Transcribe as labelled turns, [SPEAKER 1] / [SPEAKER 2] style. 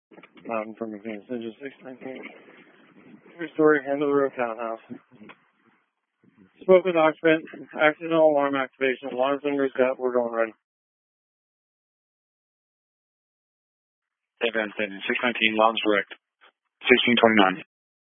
[SPEAKER 1] Mountain from McLean Ninja 619. 3-story, end-of-the-road townhouse. Spoke with occupant. Accidental alarm activation. Alarm's been reset. We're going ready.
[SPEAKER 2] Hey, Van Staten, 619, Lounge Direct, 1629.